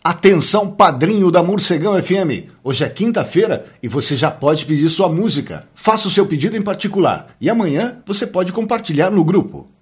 Atenção, padrinho da Morcegão FM. Hoje é quinta-feira e você já pode pedir sua música. Faça o seu pedido em particular e amanhã você pode compartilhar no grupo.